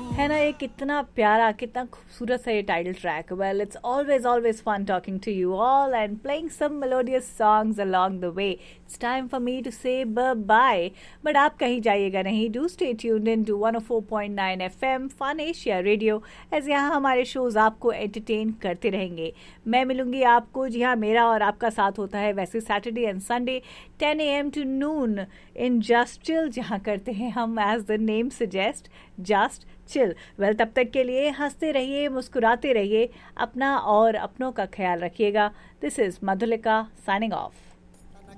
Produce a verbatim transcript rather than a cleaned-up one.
है ना, ये कितना प्यारा, कितना खूबसूरत सा ये title track. Well, it's always always fun talking to you all and playing some melodious songs along the way. It's time for me to से बाय. बट आप कहीं जाइएगा नहीं. Do stay tuned in to one O four point nine F M fun Asia radio, as यहाँ हमारे shows आपको entertain करते रहेंगे. मैं मिलूंगी आपको, जी हाँ, मेरा और आपका साथ होता है वैसे Saturday and Sunday ten A M to Noon in just chill, जहाँ करते हैं हम as the name suggest just chill. Well, तब तक के लिए हंसते रहिए, मुस्कुराते रहिए, अपना और अपनों का ख्याल रखिएगा. This is Madhulika signing off.